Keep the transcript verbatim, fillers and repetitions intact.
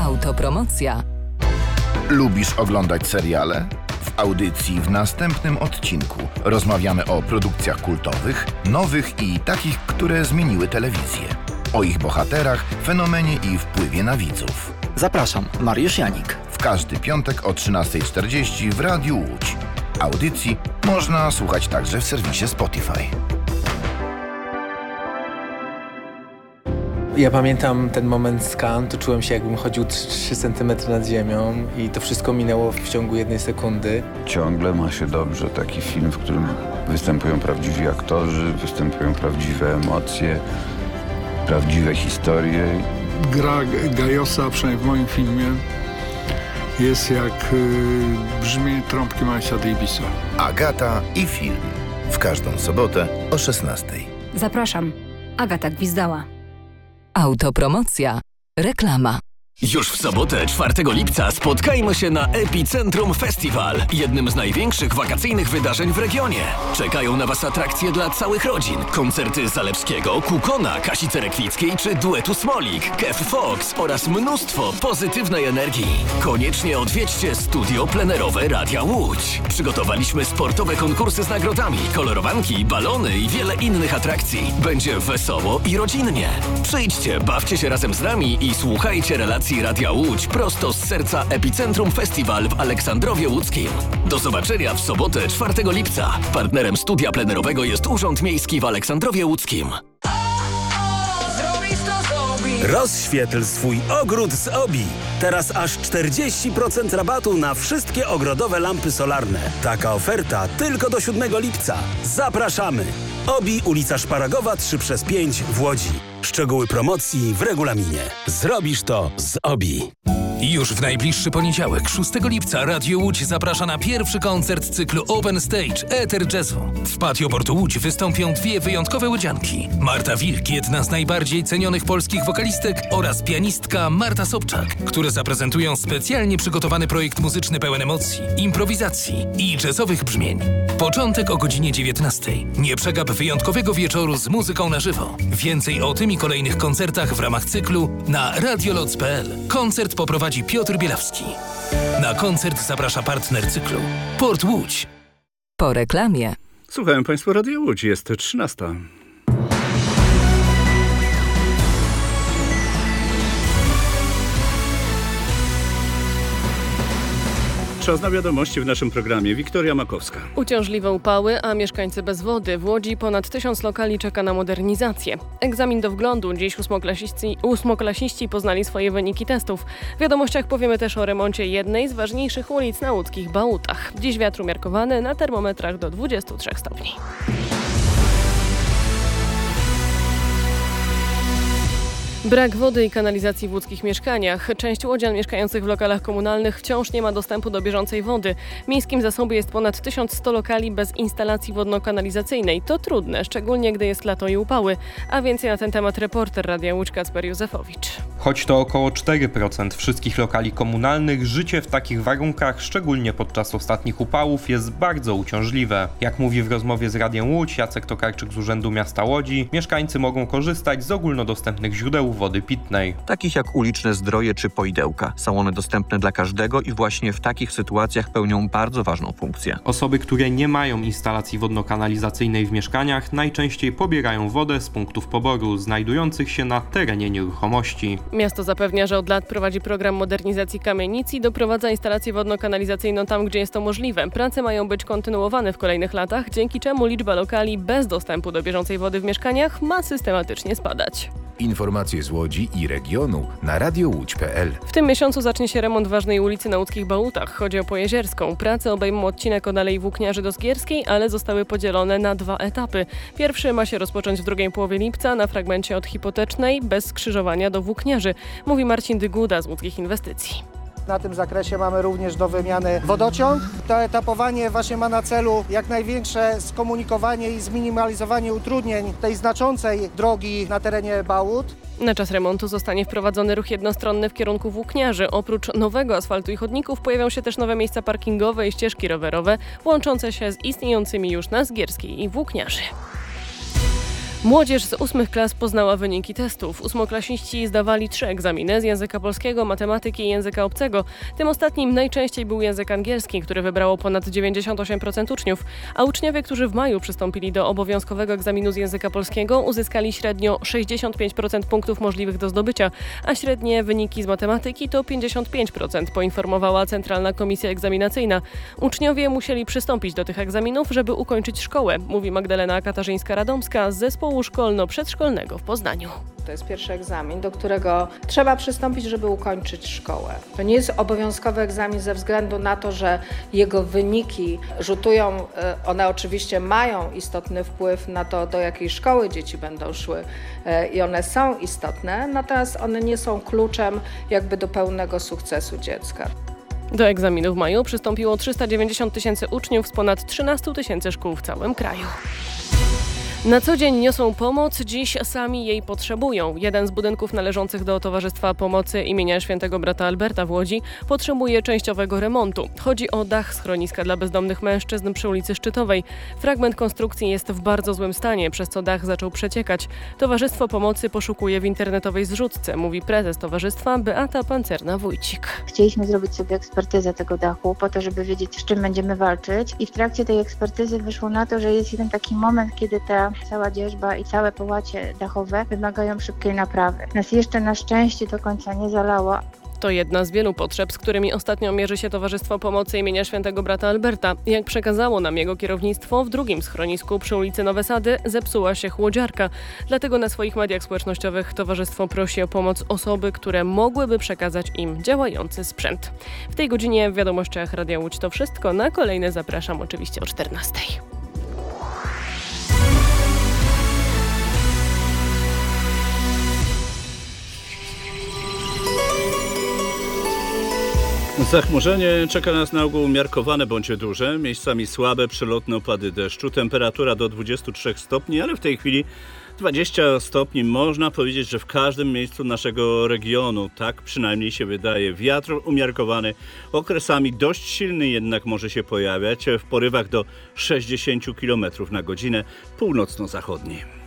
Autopromocja. Lubisz oglądać seriale? W audycji w następnym odcinku rozmawiamy o produkcjach kultowych, nowych i takich, które zmieniły telewizję. O ich bohaterach, fenomenie i wpływie na widzów. Zapraszam, Mariusz Janik. W każdy piątek o trzynasta czterdzieści w Radiu Łódź. Audycji można słuchać także w serwisie Spotify. Ja pamiętam ten moment z Cannes, to czułem się, jakbym chodził trzy centymetry nad ziemią i to wszystko minęło w ciągu jednej sekundy. Ciągle ma się dobrze taki film, w którym występują prawdziwi aktorzy, występują prawdziwe emocje, prawdziwe historie. Gra Gajosa, przynajmniej w moim filmie, jest jak y, brzmienie trąbki Milesa Davisa. Agata i film. W każdą sobotę o szesnastej. Zapraszam. Agata Gwizdała. Autopromocja. Reklama. Już w sobotę, czwartego lipca, spotkajmy się na Epicentrum Festival, jednym z największych wakacyjnych wydarzeń w regionie. Czekają na Was atrakcje dla całych rodzin. Koncerty Zalewskiego, Kukona, Kasi Cerekwickiej czy duetu Smolik, Kev Fox oraz mnóstwo pozytywnej energii. Koniecznie odwiedźcie studio plenerowe Radia Łódź. Przygotowaliśmy sportowe konkursy z nagrodami, kolorowanki, balony i wiele innych atrakcji. Będzie wesoło i rodzinnie. Przyjdźcie, bawcie się razem z nami i słuchajcie relacji Radia Łódź prosto z serca Epicentrum Festival w Aleksandrowie Łódzkim. Do zobaczenia w sobotę, czwartego lipca. Partnerem studia plenerowego jest Urząd Miejski w Aleksandrowie Łódzkim. Rozświetl swój ogród z Obi. Teraz aż czterdzieści procent rabatu na wszystkie ogrodowe lampy solarne. Taka oferta tylko do siódmego lipca. Zapraszamy! Obi, ulica Szparagowa trzy przez pięć w Łodzi. Szczegóły promocji w regulaminie. Zrobisz to z Obi. Już w najbliższy poniedziałek, szóstego lipca, Radio Łódź zaprasza na pierwszy koncert cyklu Open Stage Eter Jazzu. W Patio Portu Łódź wystąpią dwie wyjątkowe łodzianki. Marta Wilk, jedna z najbardziej cenionych polskich wokalistek, oraz pianistka Marta Sobczak, które zaprezentują specjalnie przygotowany projekt muzyczny pełen emocji, improwizacji i jazzowych brzmień. Początek o godzinie dziewiętnastej. Nie przegap wyjątkowego wieczoru z muzyką na żywo. Więcej o tym i kolejnych koncertach w ramach cyklu na radioloc kropka p l. Koncert poprowadzi Piotr Bielawski. Na koncert zaprasza partner cyklu Port Łódź. Po reklamie. Słuchają Państwo Radio Łódź, jest trzynasta. Czas na wiadomości w naszym programie. Wiktoria Makowska. Uciążliwe upały, a mieszkańcy bez wody. W Łodzi ponad tysiąc lokali czeka na modernizację. Egzamin do wglądu. Dziś ósmoklasiści, ósmoklasiści poznali swoje wyniki testów. W wiadomościach powiemy też o remoncie jednej z ważniejszych ulic na łódzkich Bałutach. Dziś wiatr umiarkowany, na termometrach do dwudziestu trzech stopni. Brak wody i kanalizacji w łódzkich mieszkaniach. Część łodzian mieszkających w lokalach komunalnych wciąż nie ma dostępu do bieżącej wody. W miejskim zasobie jest ponad tysiąc sto lokali bez instalacji wodno-kanalizacyjnej. To trudne, szczególnie gdy jest lato i upały. A więcej na ten temat reporter Radia Łódź Kacper Józefowicz. Choć to około cztery procent wszystkich lokali komunalnych, życie w takich warunkach, szczególnie podczas ostatnich upałów, jest bardzo uciążliwe. Jak mówi w rozmowie z Radiem Łódź Jacek Tokarczyk z Urzędu Miasta Łodzi, mieszkańcy mogą korzystać z ogólnodostępnych źródeł wody pitnej. Takich jak uliczne zdroje czy poidełka. Są one dostępne dla każdego i właśnie w takich sytuacjach pełnią bardzo ważną funkcję. Osoby, które nie mają instalacji wodno-kanalizacyjnej w mieszkaniach, najczęściej pobierają wodę z punktów poboru znajdujących się na terenie nieruchomości. Miasto zapewnia, że od lat prowadzi program modernizacji kamienic i doprowadza instalację wodno-kanalizacyjną tam, gdzie jest to możliwe. Prace mają być kontynuowane w kolejnych latach, dzięki czemu liczba lokali bez dostępu do bieżącej wody w mieszkaniach ma systematycznie spadać. Informacje z Łodzi i regionu na radiowódź kropka p l. W tym miesiącu zacznie się remont ważnej ulicy na łódzkich Bałutach. Chodzi o Pojezierską. Prace obejmą odcinek od Alei Włókniarzy do Zgierskiej, ale zostały podzielone na dwa etapy. Pierwszy ma się rozpocząć w drugiej połowie lipca na fragmencie od Hipotecznej bez skrzyżowania do Włókniarzy, mówi Marcin Dyguda z Łódzkich Inwestycji. Na tym zakresie mamy również do wymiany wodociąg. To etapowanie właśnie ma na celu jak największe skomunikowanie i zminimalizowanie utrudnień tej znaczącej drogi na terenie Bałut. Na czas remontu zostanie wprowadzony ruch jednostronny w kierunku Włókniarzy. Oprócz nowego asfaltu i chodników pojawią się też nowe miejsca parkingowe i ścieżki rowerowe, łączące się z istniejącymi już na Zgierskiej i Włókniarzy. Młodzież z ósmych klas poznała wyniki testów. Ósmoklasiści zdawali trzy egzaminy z języka polskiego, matematyki i języka obcego. Tym ostatnim najczęściej był język angielski, który wybrało ponad dziewięćdziesiąt osiem procent uczniów, a uczniowie, którzy w maju przystąpili do obowiązkowego egzaminu z języka polskiego, uzyskali średnio sześćdziesiąt pięć procent punktów możliwych do zdobycia, a średnie wyniki z matematyki to pięćdziesiąt pięć procent, poinformowała Centralna Komisja Egzaminacyjna. Uczniowie musieli przystąpić do tych egzaminów, żeby ukończyć szkołę, mówi Magdalena Katarzyńska-Radomska z zespołu szkolno-przedszkolnego w Poznaniu. To jest pierwszy egzamin, do którego trzeba przystąpić, żeby ukończyć szkołę. To nie jest obowiązkowy egzamin ze względu na to, że jego wyniki rzutują, one oczywiście mają istotny wpływ na to, do jakiej szkoły dzieci będą szły i one są istotne, natomiast one nie są kluczem jakby do pełnego sukcesu dziecka. Do egzaminu w maju przystąpiło trzysta dziewięćdziesiąt tysięcy uczniów z ponad trzynastu tysięcy szkół w całym kraju. Na co dzień niosą pomoc, dziś sami jej potrzebują. Jeden z budynków należących do Towarzystwa Pomocy imienia Świętego Brata Alberta w Łodzi potrzebuje częściowego remontu. Chodzi o dach schroniska dla bezdomnych mężczyzn przy ulicy Szczytowej. Fragment konstrukcji jest w bardzo złym stanie, przez co dach zaczął przeciekać. Towarzystwo Pomocy poszukuje w internetowej zrzutce, mówi prezes towarzystwa Beata Pancerna-Wójcik. Chcieliśmy zrobić sobie ekspertyzę tego dachu po to, żeby wiedzieć, z czym będziemy walczyć, i w trakcie tej ekspertyzy wyszło na to, że jest jeden taki moment, kiedy ta cała dzierżba i całe połacie dachowe wymagają szybkiej naprawy. Nas jeszcze na szczęście do końca nie zalało. To jedna z wielu potrzeb, z którymi ostatnio mierzy się Towarzystwo Pomocy imienia Świętego Brata Alberta. Jak przekazało nam jego kierownictwo, w drugim schronisku przy ulicy Nowe Sady zepsuła się chłodziarka. Dlatego na swoich mediach społecznościowych towarzystwo prosi o pomoc osoby, które mogłyby przekazać im działający sprzęt. W tej godzinie w Wiadomościach Radia Łódź to wszystko. Na kolejne zapraszam oczywiście o czternastej. Zachmurzenie czeka nas na ogół umiarkowane bądź duże, miejscami słabe, przelotne opady deszczu, temperatura do dwudziestu trzech stopni, ale w tej chwili dwadzieścia stopni, można powiedzieć, że w każdym miejscu naszego regionu, tak przynajmniej się wydaje. Wiatr umiarkowany, okresami dość silny jednak może się pojawiać w porywach do sześćdziesięciu kilometrów na godzinę północno-zachodniej.